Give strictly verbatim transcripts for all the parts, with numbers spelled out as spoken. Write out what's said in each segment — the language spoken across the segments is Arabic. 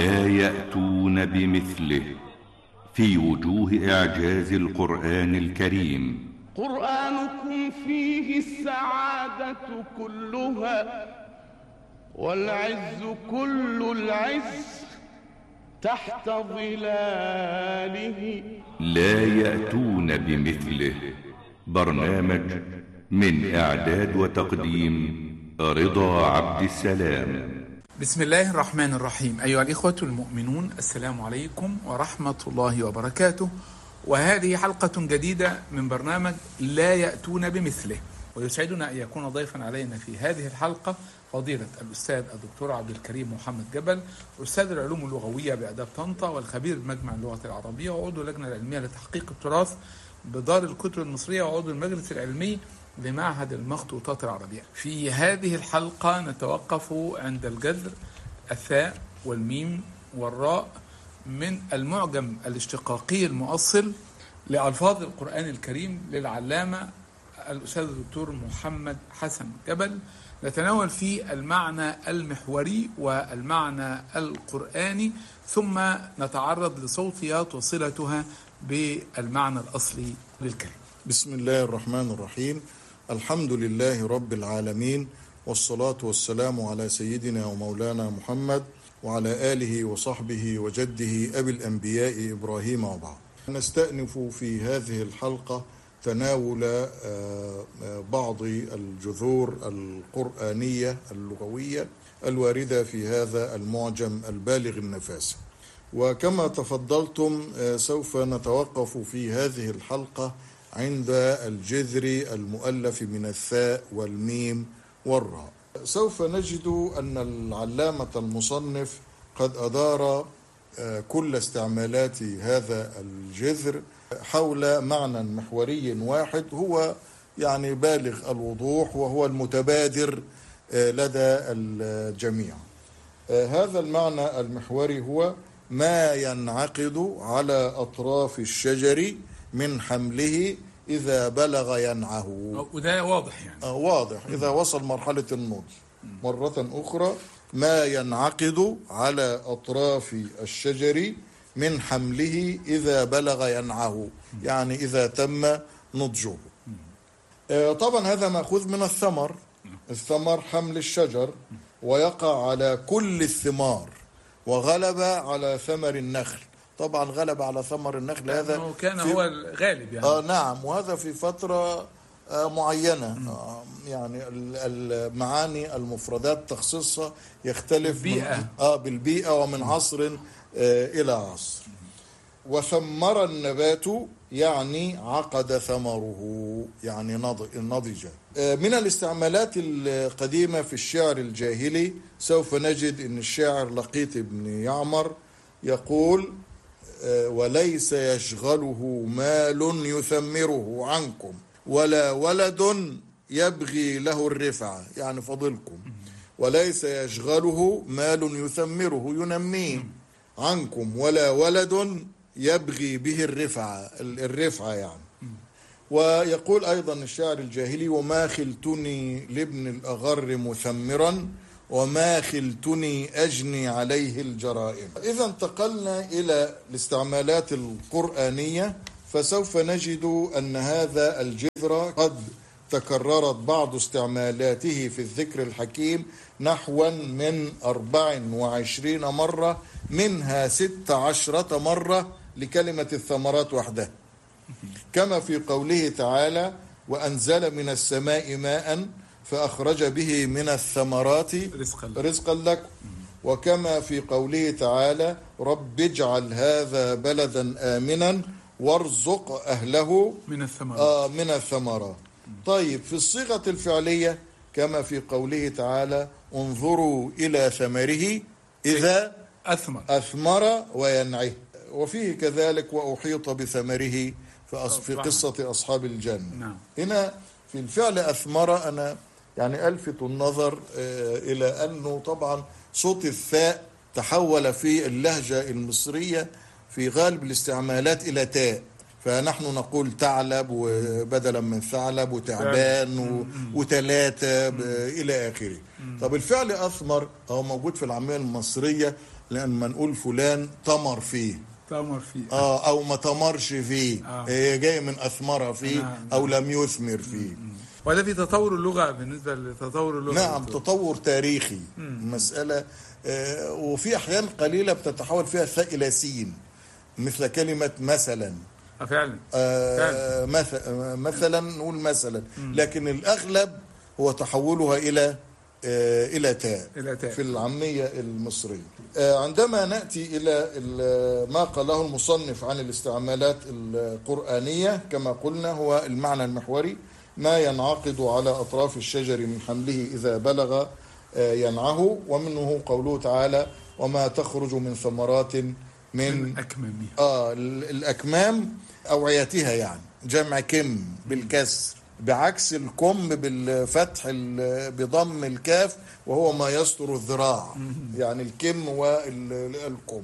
لا يأتون بمثله في وجوه إعجاز القرآن الكريم. قرآنكم فيه السعادة كلها والعز كل العز تحت ظلاله. لا يأتون بمثله، برنامج من إعداد وتقديم رضا عبد السلام. بسم الله الرحمن الرحيم. أيها الإخوة المؤمنون، السلام عليكم ورحمة الله وبركاته، وهذه حلقة جديدة من برنامج لا يأتون بمثله. ويسعدنا أن يكون ضيفا علينا في هذه الحلقة فضيلة الأستاذ الدكتور عبد الكريم محمد جبل، أستاذ العلوم اللغوية بآداب طنطا والخبير بمجمع اللغة العربية وعضو اللجنة العلمية لتحقيق التراث بدار الكتب المصرية وعضو المجلس العلمي لمعهد المخطوطات العربية. في هذه الحلقة نتوقف عند الجذر الثاء والميم والراء من المعجم الاشتقاقي المؤصل لألفاظ القرآن الكريم للعلامة الأستاذ الدكتور محمد حسن جبل. نتناول فيه المعنى المحوري والمعنى القرآني، ثم نتعرض لصوتيات وصلتها بالمعنى الأصلي للكلمة. بسم الله الرحمن الرحيم. الحمد لله رب العالمين، والصلاة والسلام على سيدنا ومولانا محمد وعلى آله وصحبه وجده أبي الأنبياء إبراهيم وبعد. نستأنف في هذه الحلقة تناول بعض الجذور القرآنية اللغوية الواردة في هذا المعجم البالغ النفاسة. وكما تفضلتم سوف نتوقف في هذه الحلقة عند الجذر المؤلف من الثاء والميم والراء. سوف نجد أن العلامة المصنف قد أدار كل استعمالات هذا الجذر حول معنى محوري واحد هو يعني بالغ الوضوح وهو المتبادر لدى الجميع. هذا المعنى المحوري هو ما ينعقد على أطراف الشجر من حمله إذا بلغ ينعه. وده واضح يعني آه واضح إذا وصل مرحلة النضج. مرة أخرى، ما ينعقد على أطراف الشجر من حمله إذا بلغ ينعه، يعني إذا تم نضجه. آه طبعا هذا مأخوذ من الثمر. الثمر حمل الشجر ويقع على كل الثمار، وغلب على ثمر النخل. طبعا غلب على ثمر النخل هذا كان هو الغالب يعني. آه نعم، وهذا في فترة آه معينة. آه يعني المعاني المفردات تخصيصها يختلف بالبيئة. آه بالبيئة ومن عصر آه إلى عصر. وثمر النبات يعني عقد ثمره، يعني نضج. آه من الاستعمالات القديمة في الشعر الجاهلي سوف نجد أن الشاعر لقيط بن يعمر يقول: وليس يشغله مال يثمره عنكم ولا ولد يبغي له الرفعة، يعني فضلكم. وليس يشغله مال يثمره ينميه عنكم ولا ولد يبغي به الرفعة، الرفعة يعني. ويقول أيضا الشاعر الجاهلي: وما خلتني لابن الأغر مثمرا وما خلتني أجني عليه الجرائم. إذا انتقلنا إلى الاستعمالات القرآنية، فسوف نجد أن هذا الجذر قد تكررت بعض استعمالاته في الذكر الحكيم نحو من أربع وعشرين مرة، منها ست عشرة مرة لكلمة الثمرات وحدها، كما في قوله تعالى: وأنزل من السماء ماء فأخرج به من الثمرات رزقا لكم. وكما في قوله تعالى: رب اجعل هذا بلدا آمنا وارزق أهله من الثمرات. آه من الثمرات. طيب، في الصيغة الفعلية كما في قوله تعالى: انظروا إلى ثمره إذا أثمر, أثمر وينعه. وفيه كذلك: وأحيط بثمره في قصة أصحاب الجنة. نعم. هنا في الفعل أثمر أنا يعني ألفت النظر إلى أنه طبعا صوت الثاء تحول في اللهجة المصرية في غالب الاستعمالات إلى تاء، فنحن نقول تعلب وبدلا من ثعلب وتعبان وتلاتة إلى آخره. طب الفعل أثمر هو موجود في العامية المصرية لما نقول فلان تمر فيه تمر فيه اه او ما تمرش فيه، آه. هي جايه من اثمر فيه نعم. او لم يثمر فيه. ولا في تطور اللغة بالنسبة لتطور اللغة؟ نعم، تطور تاريخي. مم. مسألة آه وفي أحيان قليلة بتتحول فيها الثاء إلى سين، مثل كلمة مثلا. آه فعلا. آه فعلا. مثلا مثلا نقول مثلا، لكن الأغلب هو تحولها إلى آه إلى تاء إلى تاء في العامية المصرية. آه عندما نأتي إلى ما قاله المصنف عن الاستعمالات القرآنية، كما قلنا هو المعنى المحوري ما ينعقد على أطراف الشجر من حمله إذا بلغ ينعه، ومنه قوله تعالى وما تخرج من ثمرات من, من أكمامها. آه الأكمام أوعيتها، يعني جمع كم بالكسر، بعكس الكم بالفتح بضم الكاف وهو ما يستر الذراع، يعني الكم والكم.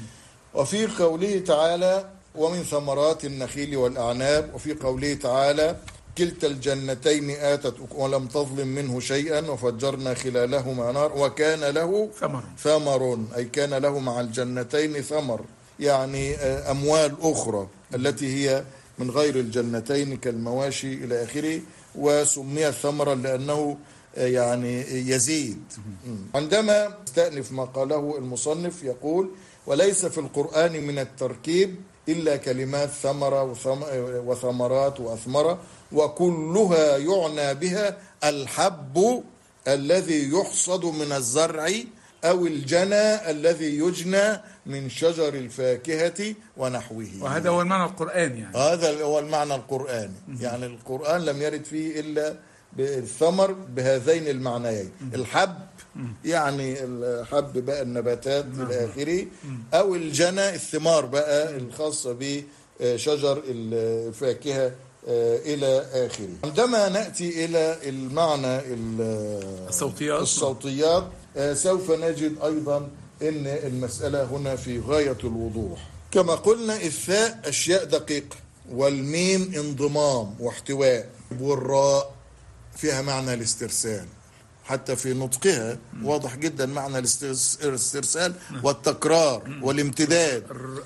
وفي قوله تعالى ومن ثمرات النخيل والأعناب، وفي قوله تعالى كلتا الجنتين آتت ولم تظلم منه شيئا وفجرنا خلالهما نار وكان له ثمر ثمر أي كان له مع الجنتين ثمر، يعني أموال أخرى التي هي من غير الجنتين كالمواشي إلى آخره، وسمي ثمرا لأنه يعني يزيد. عندما استأنف ما قاله المصنف يقول وليس في القرآن من التركيب إلا كلمات ثمرة وثمرات وأثمرة، وكلها يعنى بها الحب الذي يحصد من الزرع أو الجنى الذي يجنى من شجر الفاكهة ونحوه. وهذا هو المعنى القرآني يعني. هذا هو المعنى القرآني. يعني القرآن لم يرد فيه إلا بالثمر بهذين المعنيين، الحب يعني الحب بقى النباتات إلى آخره، أو الجنى الثمار بقى الخاصة بشجر الفاكهة إلى آخره. عندما نأتي إلى المعنى الصوتيات, الصوتيات سوف نجد أيضا أن المسألة هنا في غاية الوضوح. كما قلنا الثاء أشياء دقيقة، والميم انضمام واحتواء، والراء فيها معنى الاسترسال، حتى في نطقها واضح جدا معنى الاسترسال والتكرار والامتداد.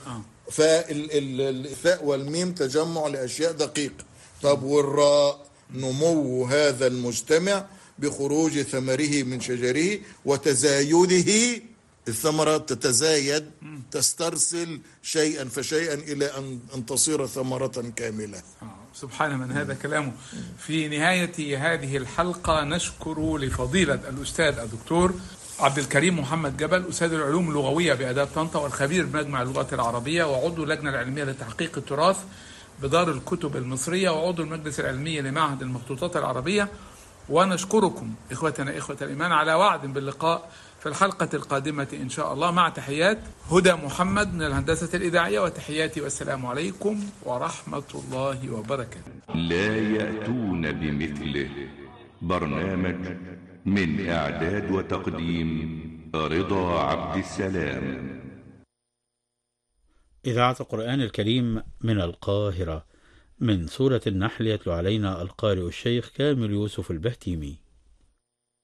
فالثاء والميم تجمع لأشياء دقيقة. طب والراء نمو هذا المجتمع بخروج ثمره من شجره وتزايده، الثمرة تتزايد تسترسل شيئا فشيئا إلى أن تصير ثمرة كاملة. سبحان من هذا كلامه. في نهاية هذه الحلقة نشكر لفضيلة الأستاذ الدكتور عبد الكريم محمد جبل، أستاذ العلوم اللغوية بآداب طنطا والخبير بمجمع اللغات العربية وعضو اللجنة العلمية لتحقيق التراث بدار الكتب المصرية وعضو المجلس العلمي لمعهد المخطوطات العربية. ونشكركم إخوتنا إخوة الإيمان على وعد باللقاء في الحلقة القادمة إن شاء الله، مع تحيات هدى محمد من الهندسة الإذاعية، وتحياتي والسلام عليكم ورحمة الله وبركاته. لا يأتون بمثله. برنامج من إعداد وتقديم رضا عبد السلام. إذاعة القرآن الكريم من القاهرة، من سورة النحل يتلو علينا القارئ الشيخ كامل يوسف البهتيمي.